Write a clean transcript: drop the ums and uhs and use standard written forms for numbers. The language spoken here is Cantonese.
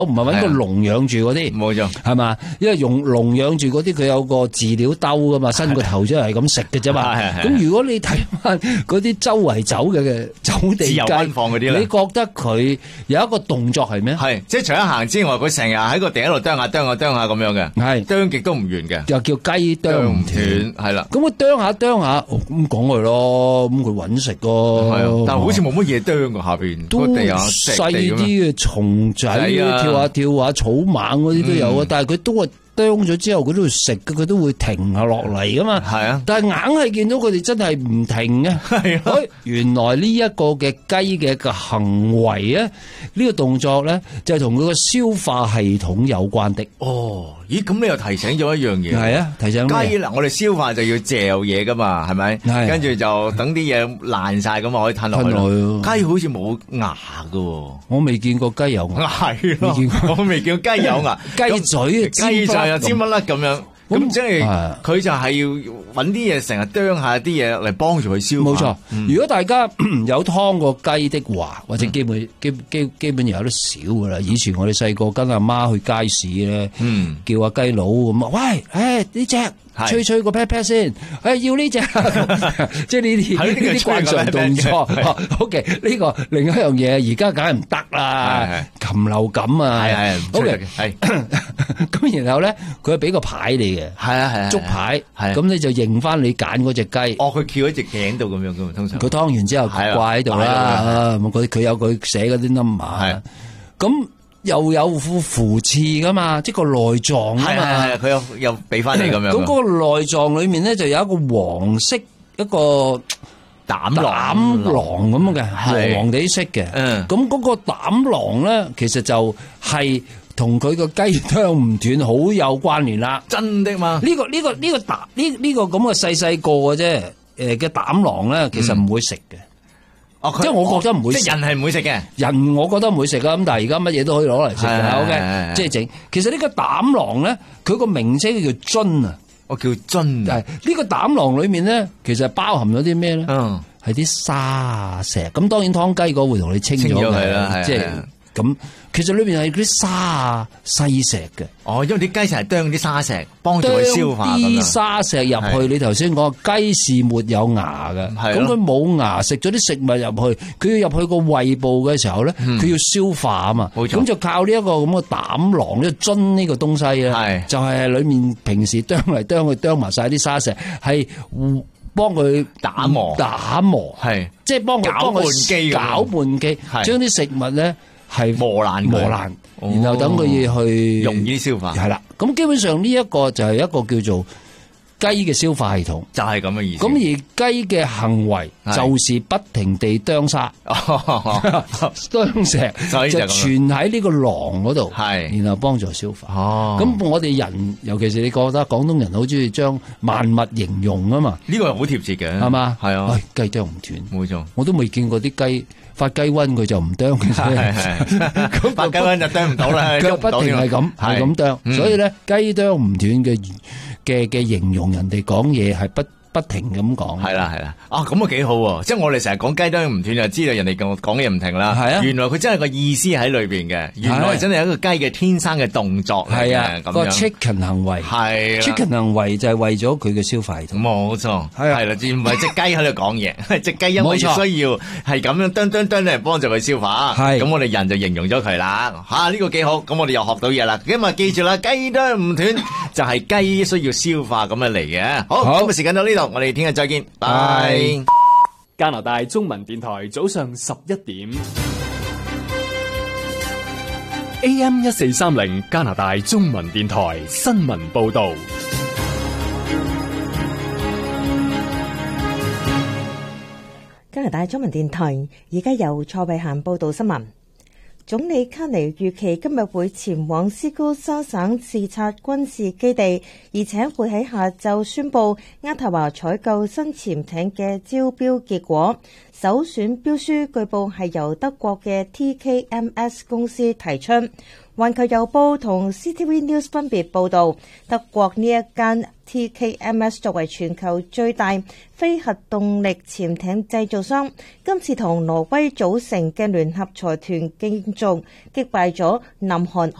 唔係揾個籠養住嗰啲， 冇錯， 係嘛？因為用籠養住嗰啲，佢有個飼料兜噶嘛，伸個頭出嚟係咁食嘅啫嘛。咁如果你睇翻嗰啲周圍走嘅走地雞， 自由奔放嗰啲咧， 你覺得佢有一個動作係咩？ 係即係除咗行之外，佢成日喺個地喺度啄下咁樣嘅， 係啄極都唔完嘅， 又叫雞啄唔斷， 係啦。 咁佢啄下，咁講佢咯，咁佢揾食咯。 係啊，但係好似冇乜嘢啄嘅下邊， 都細啲嘅蟲仔，跳下草蜢嗰啲都有啊。但係佢都係啄咗之後，佢都會食嘅，佢都會停下落嚟噶嘛。係啊，但係硬係見到佢哋真係唔停嘅。係啊，原來呢一個嘅雞嘅一個行為咧，呢個動作咧就係同佢個消化系統有關的。 哦，咦，咁你又提醒咗一樣嘢。係啊， 提醒雞嗱，我哋消化就要嚼嘢噶嘛，係咪？係。跟住就等啲嘢爛晒咁啊，可以吞落去。雞好似冇牙噶， 我未見過雞有牙。 係咯，我未見過雞有牙。 雞嘴， 雞就又尖不甩咁樣。咁即係佢就係要揾啲嘢成日啄下啲嘢嚟幫助佢消化。 冇錯，如果大家有劏過雞的話，或者基本有得少噶啦。以前我哋細個跟阿媽去街市咧，叫阿雞佬咁啊，喂，呢隻吹個 pat pat 先，要呢隻，即係呢啲慣常動作。OK， 呢個另一樣嘢，而家梗係唔得啦，禽流感啊。OK， 係。咁然後咧，佢俾個牌你嘅，竹牌，咁你就認翻你揀嗰隻雞。 哦，佢翹喺隻頸度咁樣噶嘛，通常。 佢劏完之後掛喺度啦，佢有佢寫嗰啲 number。咁又有副符刺噶嘛，即係個內臟啊嘛。係佢又俾翻你咁樣。 咁嗰個內臟裏面咧就有一個黃色一個膽囊咁嘅，黃黃地色嘅。咁嗰個膽囊咧，其實就係同佢個雞啄唔斷好有關聯啦。 真的嘛？ 呢個咁嘅細個嘅啫，嘅膽囊咧，其實唔會食嘅。即係我覺得唔會食， 即係人係唔會食嘅。 人我覺得唔會食啊，咁但係而家乜嘢都可以攞嚟食嘅。OK， 即係整。其實呢個膽囊咧，佢個名稱叫樽啊。 我叫樽。係呢個膽囊裏面咧，其實包含咗啲咩咧？係啲沙石。咁當然劏雞嗰會同你清咗嘅，即係咁。其實裏面係啲沙啊、細石嘅。 哦，因為啲雞成日啄啲沙石，幫助佢消化咁樣。 啲沙石入去，你頭先講雞是沒有牙嘅，咁佢冇牙，食咗啲食物入去，佢要入去個胃部嘅時候咧，佢要消化啊嘛。咁就靠呢一個咁嘅膽囊，呢個樽呢個東西咧，就係裏面平時啄嚟啄去，啄埋晒啲沙石，係幫佢打磨，係即係幫佢攪拌機，將啲食物咧。係磨爛，然後等佢去容易消化。 係啦，咁基本上呢一個就係一個叫做雞嘅消化系統， 就係咁嘅意思。 咁而雞嘅行為就是不停地啄沙、啄石，就存喺呢個囊嗰度，然後幫助消化。咁我哋人，尤其是你覺得廣東人好中意將萬物形容啊嘛， 呢個係好貼切嘅， 係嘛？ 係啊， 雞啄唔斷， 冇錯。 我都未見過啲雞。發雞瘟佢就唔啄嘅， 咁發雞瘟就啄唔到啦， 佢不停係咁啄，所以咧雞啄唔斷嘅形容人哋講嘢係不停咁講。 係啦，咁啊幾好喎！即係我哋成日講雞啄唔斷，就知道人哋講嘢唔停啦。係啊，原來佢真係個意思喺裏邊嘅，原來真係一個雞嘅天生嘅動作嚟嘅。係啊，個 chicken 行為係 chicken 行為就係為咗佢嘅消化系統。冇錯，係啦，而唔係隻雞喺度講嘢，係隻雞因為需要係咁樣啄嚟幫助佢消化。係咁，我哋人就形容咗佢啦。呢個幾好，咁我哋又學到嘢啦。咁啊，記住啦，雞啄唔斷就係雞需要消化咁樣嚟嘅。好，今日時間到呢度。我哋聽日再見，拜。 加拿大中文電台早上11點 ，AM 1430加拿大中文電台新聞報道。 加拿大中文電台而家由蔡慧嫻報道新聞。總理卡尼預期今日會前往斯高沙省視察軍事基地，而且會喺下晝宣布渥太華採購新潛艇嘅招標結果。首選標書據報係由德國嘅 TKMS 公司提出。 環球郵報同 CTV News 分別報導，德國呢一間 TKMS 作為全球最大非核動力潛艇製造商，今次同挪威組成嘅聯合財團競逐擊敗咗南韓